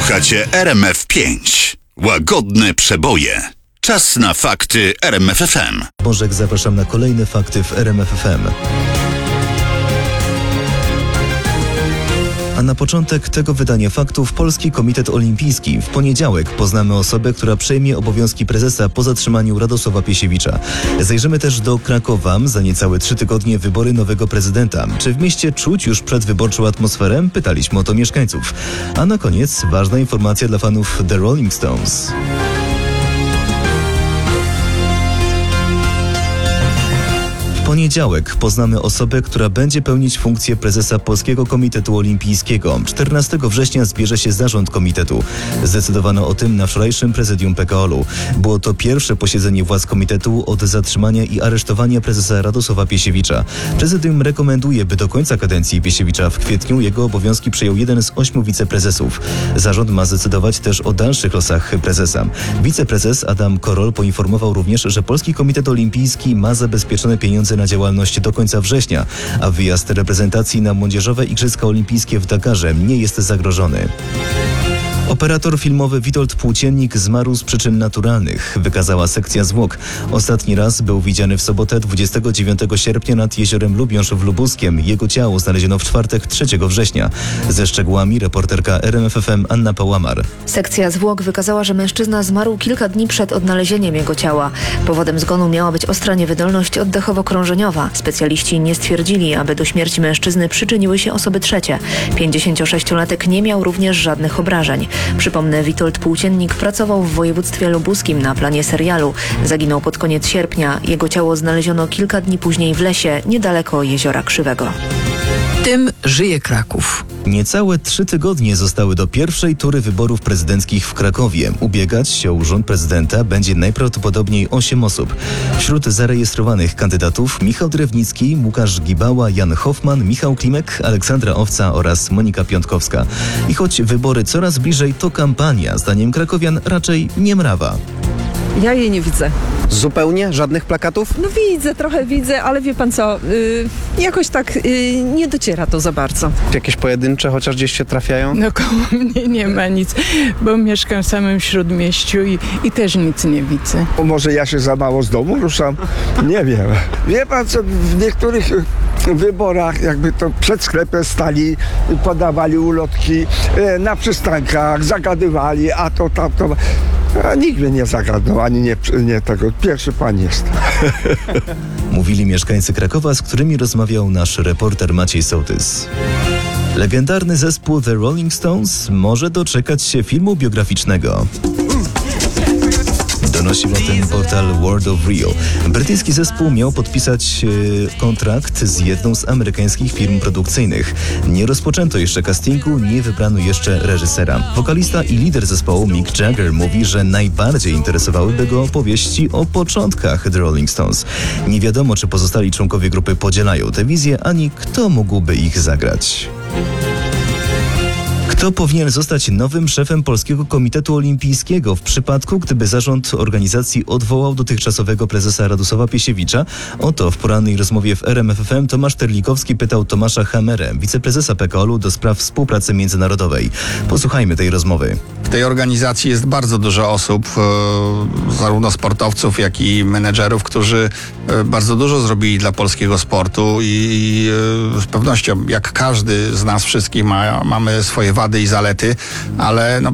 Słuchacie RMF5. Łagodne przeboje. Czas na fakty RMFFM. Bożek, zapraszam na kolejne fakty w RMFFM. A na początek tego wydania faktów Polski Komitet Olimpijski. W poniedziałek poznamy osobę, która przejmie obowiązki prezesa po zatrzymaniu Radosława Piesiewicza. Zajrzymy też do Krakowa. Za niecałe 3 tygodnie wybory nowego prezydenta. Czy w mieście czuć już przedwyborczą atmosferę? Pytaliśmy o to mieszkańców. A na koniec ważna informacja dla fanów The Rolling Stones. W poniedziałek poznamy osobę, która będzie pełnić funkcję prezesa Polskiego Komitetu Olimpijskiego. 14 września zbierze się zarząd komitetu. Zdecydowano o tym na wczorajszym prezydium PKOL-u. Było to pierwsze posiedzenie władz komitetu od zatrzymania i aresztowania prezesa Radosława Piesiewicza. Prezydium rekomenduje, by do końca kadencji Piesiewicza w kwietniu jego obowiązki przejął jeden z 8 wiceprezesów. Zarząd ma zdecydować też o dalszych losach prezesa. Wiceprezes Adam Korol poinformował również, że Polski Komitet Olimpijski ma zabezpieczone pieniądze na działalność do końca września, a wyjazd reprezentacji na młodzieżowe Igrzyska Olimpijskie w Dakarze nie jest zagrożony. Operator filmowy Witold Płóciennik zmarł z przyczyn naturalnych, wykazała sekcja zwłok. Ostatni raz był widziany w sobotę 29 sierpnia nad jeziorem Lubiąż w Lubuskiem. Jego ciało znaleziono w czwartek 3 września. Ze szczegółami reporterka RMFFM Anna Pałamar. Sekcja zwłok wykazała, że mężczyzna zmarł kilka dni przed odnalezieniem jego ciała. Powodem zgonu miała być ostra niewydolność oddechowo-krążeniowa. Specjaliści nie stwierdzili, aby do śmierci mężczyzny przyczyniły się osoby trzecie. 56-latek nie miał również żadnych obrażeń. Przypomnę, Witold Płóciennik pracował w województwie lubuskim na planie serialu. Zaginął pod koniec sierpnia. Jego ciało znaleziono kilka dni później w lesie, niedaleko Jeziora Krzywego. Tym żyje Kraków. Niecałe 3 tygodnie zostały do pierwszej tury wyborów prezydenckich w Krakowie. Ubiegać się o urząd prezydenta będzie najprawdopodobniej 8 osób. Wśród zarejestrowanych kandydatów Michał Drewnicki, Łukasz Gibała, Jan Hoffman, Michał Klimek, Aleksandra Owca oraz Monika Piątkowska. I choć wybory coraz bliżej, to kampania, zdaniem krakowian, raczej nie mrawa. Ja jej nie widzę. Zupełnie? Żadnych plakatów? No trochę widzę, ale wie pan co, jakoś tak nie dociera to za bardzo. Jakieś pojedyncze chociaż gdzieś się trafiają? No koło mnie nie ma nic, bo mieszkam w samym Śródmieściu i też nic nie widzę. Może ja się za mało z domu ruszam? Nie wiem. Wie pan co, w niektórych wyborach jakby to przed sklepem stali, podawali ulotki, na przystankach zagadywali, a to tamto. A nikt mnie nie zagadnął, ani nie tego. Pierwszy pan jest. Mówili mieszkańcy Krakowa, z którymi rozmawiał nasz reporter Maciej Sołtys. Legendarny zespół The Rolling Stones może doczekać się filmu biograficznego. Donosił o tym portal World of Rio. Brytyjski zespół miał podpisać kontrakt z jedną z amerykańskich firm produkcyjnych. Nie rozpoczęto jeszcze castingu, nie wybrano jeszcze reżysera. Wokalista i lider zespołu Mick Jagger mówi, że najbardziej interesowałyby go opowieści o początkach The Rolling Stones. Nie wiadomo, czy pozostali członkowie grupy podzielają tę wizję, ani kto mógłby ich zagrać. Kto powinien zostać nowym szefem Polskiego Komitetu Olimpijskiego w przypadku, gdyby zarząd organizacji odwołał dotychczasowego prezesa Radosława Piesiewicza? O to w porannej rozmowie w RMFFM Tomasz Terlikowski pytał Tomasza Hamerę, wiceprezesa PKOL-u do spraw współpracy międzynarodowej. Posłuchajmy tej rozmowy. W tej organizacji jest bardzo dużo osób, zarówno sportowców, jak i menedżerów, którzy bardzo dużo zrobili dla polskiego sportu i z pewnością, jak każdy z nas wszystkich mamy swoje wady i zalety, ale